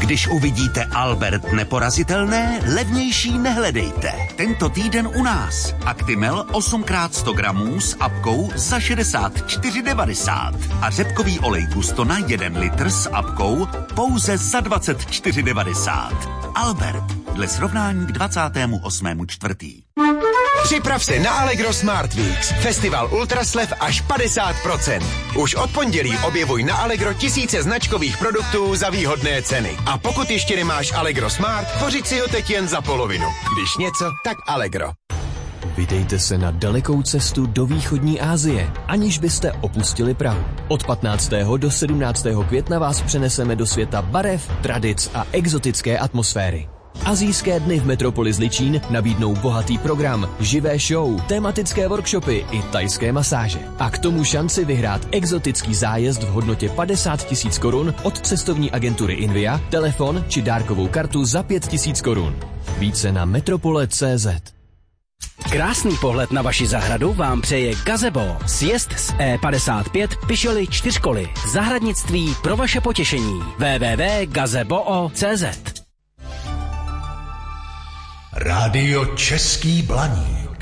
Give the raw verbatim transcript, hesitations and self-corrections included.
Když uvidíte Albert neporazitelné, levnější nehledejte. Tento týden u nás. Actimel osm krát sto gramů s apkou za šedesát čtyři devadesát. A řepkový olej Gustona jeden litr s apkou pouze za dvacet čtyři devadesát. Albert, dle srovnání k dvacátému osmému čtvrtý. Připrav se na Allegro Smart Weeks. Festival ultraslev až padesát procent. Už od pondělí objevuj na Allegro tisíce značkových produktů za výhodné ceny. A pokud ještě nemáš Allegro Smart, pořiď si ho teď jen za polovinu. Když něco, tak Allegro. Vydejte se na dalekou cestu do východní Asie, aniž byste opustili Prahu. Od patnáctého do sedmnáctého května vás přeneseme do světa barev, tradic a exotické atmosféry. Asijské dny v Metropoli Zličín nabídnou bohatý program, živé show, tematické workshopy i thajské masáže. A k tomu šanci vyhrát exotický zájezd v hodnotě padesát tisíc korun od cestovní agentury Invia, telefon či dárkovou kartu za pět tisíc korun. Více na metropole tečka cé zet. Krásný pohled na vaši zahradu vám přeje Gazebo. Sjezd z E padesát pět Pišoly čtyřkoly. Zahradnictví pro vaše potěšení. w w w tečka gazebo tečka cé zet. Rádio Český Blaník.